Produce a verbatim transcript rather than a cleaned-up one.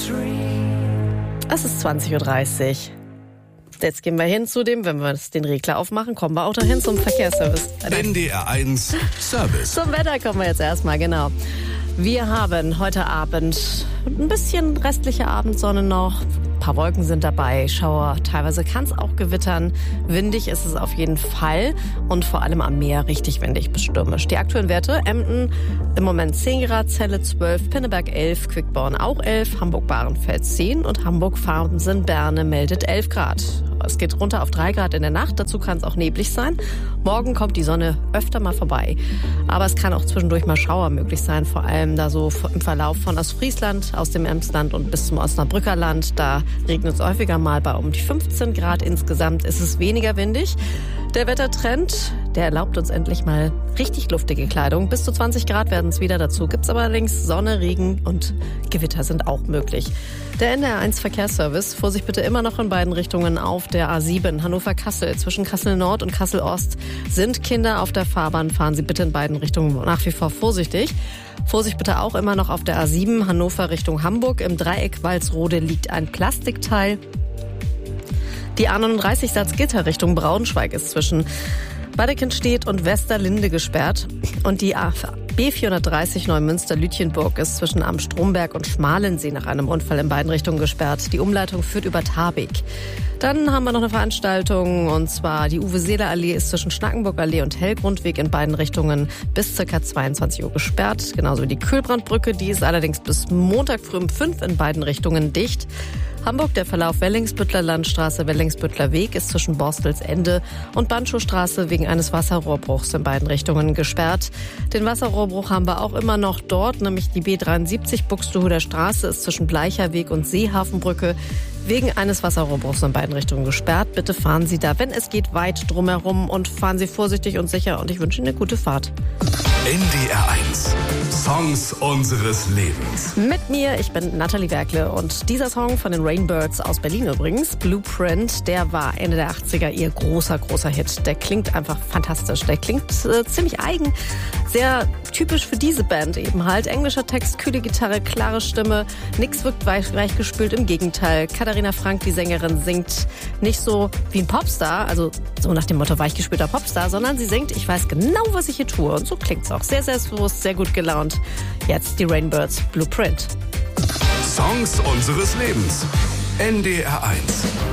Es ist zwanzig Uhr dreißig. Jetzt gehen wir hin zu dem, wenn wir den Regler aufmachen, kommen wir auch dahin zum Verkehrsservice. N D R eins Service. Zum Wetter kommen wir jetzt erstmal, genau. Wir haben heute Abend ein bisschen restliche Abendsonne noch. Ein paar Wolken sind dabei, Schauer. Teilweise kann es auch gewittern. Windig ist es auf jeden Fall und vor allem am Meer richtig windig bis stürmisch. Die aktuellen Werte: Emden im Moment zehn Grad, Celle zwölf, Pinneberg elf, Quickborn auch elf, Hamburg-Bahrenfeld zehn und Hamburg-Farmsen-Berne meldet elf Grad. Es geht runter auf drei Grad in der Nacht, dazu kann es auch neblig sein. Morgen kommt die Sonne öfter mal vorbei. Aber es kann auch zwischendurch mal Schauer möglich sein, vor allem da so im Verlauf von Ostfriesland, aus dem Emsland und bis zum Osnabrücker Land. Da regnet es häufiger mal bei um die fünfzehn Grad. Insgesamt ist es weniger windig. Der Wettertrend, der erlaubt uns endlich mal richtig luftige Kleidung. Bis zu zwanzig Grad werden es wieder. Dazu gibt es aber allerdings Sonne, Regen und Gewitter sind auch möglich. Der N D R eins Verkehrsservice. Vorsicht bitte immer noch in beiden Richtungen auf der A sieben Hannover-Kassel. Zwischen Kassel-Nord und Kassel-Ost sind Kinder auf der Fahrbahn. Fahren Sie bitte in beiden Richtungen nach wie vor vorsichtig. Vorsicht bitte auch immer noch auf der A sieben Hannover Richtung Hamburg. Im Dreieck Walsrode liegt ein Plastikteil. Die A neununddreißig Salzgitter Richtung Braunschweig ist zwischen Badekindstedt und Westerlinde gesperrt. Und die B vierhundertdreißig Neumünster-Lütjenburg ist zwischen Am Stromberg und Schmalensee nach einem Unfall in beiden Richtungen gesperrt. Die Umleitung führt über Tarbig. Dann haben wir noch eine Veranstaltung, und zwar die Uwe-Seeler-Allee ist zwischen Schnackenburg-Allee und Hellgrundweg in beiden Richtungen bis ca. zweiundzwanzig Uhr gesperrt. Genauso wie die Kühlbrandbrücke, die ist allerdings bis Montag früh um fünf in beiden Richtungen dicht. Hamburg, der Verlauf Wellingsbüttler Landstraße, Wellingsbüttler Weg ist zwischen Borstelsende und Banschowstraße wegen eines Wasserrohrbruchs in beiden Richtungen gesperrt. Den Wasserrohrbruch haben wir auch immer noch dort, nämlich die B dreiundsiebzig Buxtehuder Straße ist zwischen Bleicherweg und Seehafenbrücke wegen eines Wasserrohrbruchs in beiden Richtungen gesperrt. Bitte fahren Sie da, wenn es geht, weit drumherum und fahren Sie vorsichtig und sicher, und ich wünsche Ihnen eine gute Fahrt. N D R eins. Songs unseres Lebens. Mit mir, ich bin Nathalie Werkle, und dieser Song von den Rainbirds aus Berlin übrigens, Blueprint, der war Ende der achtziger ihr großer, großer Hit. Der klingt einfach fantastisch. Der klingt äh, ziemlich eigen, sehr typisch für diese Band eben halt. Englischer Text, kühle Gitarre, klare Stimme, nix wirkt weich, weichgespült, im Gegenteil. Katharina Frank, die Sängerin, singt nicht so wie ein Popstar, also so nach dem Motto weichgespülter Popstar, sondern sie singt, ich weiß genau, was ich hier tue, und so klingt's auch. Sehr selbstbewusst, sehr gut gelaunt. Jetzt die Rainbirds, Blueprint. Songs unseres Lebens. N D R eins.